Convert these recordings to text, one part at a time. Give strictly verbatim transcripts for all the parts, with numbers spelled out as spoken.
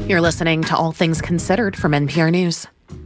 You're listening to All Things Considered from N P R News.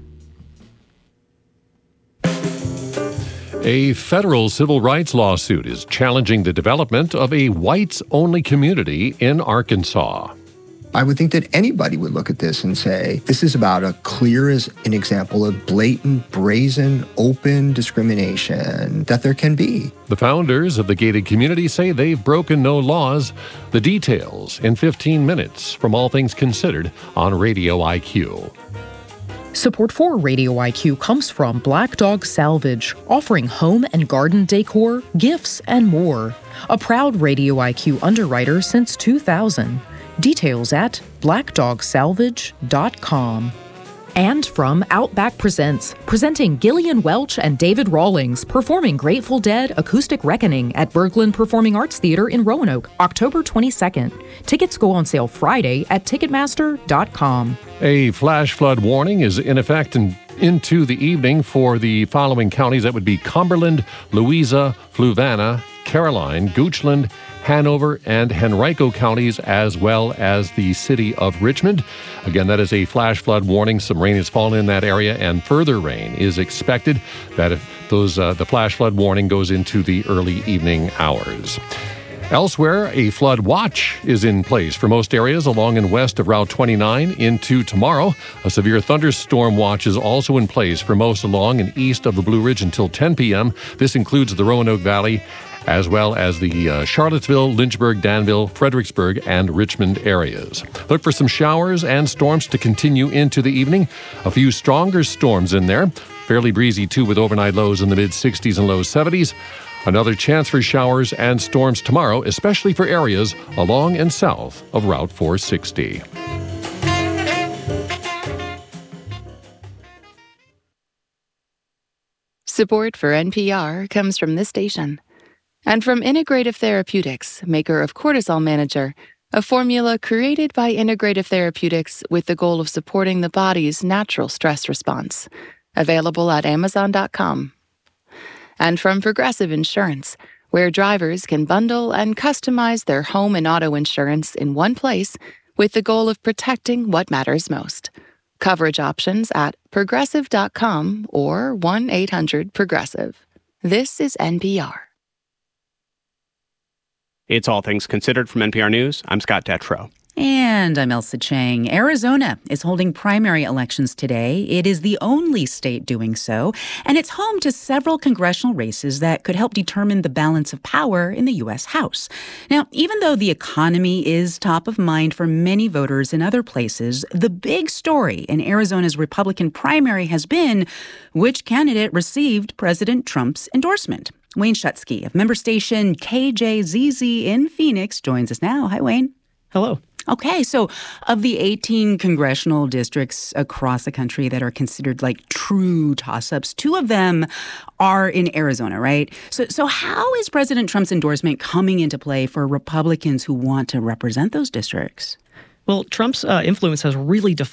A federal civil rights lawsuit is challenging the development of a whites-only community in Arkansas. I would think that anybody would look at this and say, this is about as clear as an example of blatant, brazen, open discrimination that there can be. The founders of the gated community say they've broken no laws. The details in fifteen minutes from All Things Considered on Radio I Q. Support for Radio I Q comes from Black Dog Salvage, offering home and garden decor, gifts, and more. A proud Radio I Q underwriter since two thousand. Details at black dog salvage dot com. And from Outback Presents, presenting Gillian Welch and David Rawlings, performing Grateful Dead Acoustic Reckoning at Berglund Performing Arts Theater in Roanoke, October twenty-second. Tickets go on sale Friday at ticketmaster dot com. A flash flood warning is in effect in, into the evening for the following counties. That would be Cumberland, Louisa, Fluvanna, Caroline, Goochland, Hanover, and Henrico counties, as well as the city of Richmond. Again, that is a flash flood warning. Some rain has fallen in that area, and further rain is expected. That if those uh, the flash flood warning goes into the early evening hours. Elsewhere, a flood watch is in place for most areas along and west of Route twenty-nine into tomorrow. A severe thunderstorm watch is also in place for most along and east of the Blue Ridge until ten p.m. This includes the Roanoke Valley, as well as the uh, Charlottesville, Lynchburg, Danville, Fredericksburg, and Richmond areas. Look for some showers and storms to continue into the evening. A few stronger storms in there. Fairly breezy, too, with overnight lows in the mid-sixties and low seventies. Another chance for showers and storms tomorrow, especially for areas along and south of Route four sixty. Support for N P R comes from this station and from Integrative Therapeutics, maker of Cortisol Manager, a formula created by Integrative Therapeutics with the goal of supporting the body's natural stress response. Available at amazon dot com. And from Progressive Insurance, where drivers can bundle and customize their home and auto insurance in one place with the goal of protecting what matters most. Coverage options at progressive dot com or one eight hundred progressive. This is N P R. It's All Things Considered from N P R News. I'm Scott Detrow. And I'm Elsa Chang. Arizona is holding primary elections today. It is the only state doing so, and it's home to several congressional races that could help determine the balance of power in the U S House. Now, even though the economy is top of mind for many voters in other places, the big story in Arizona's Republican primary has been which candidate received President Trump's endorsement. Wayne Schutsky of member station K J Z Z in Phoenix joins us now. Hi, Wayne. Hello. Okay, so of the eighteen congressional districts across the country that are considered like true toss-ups, two of them are in Arizona, right? So so how is President Trump's endorsement coming into play for Republicans who want to represent those districts? Well, Trump's uh, influence has really defined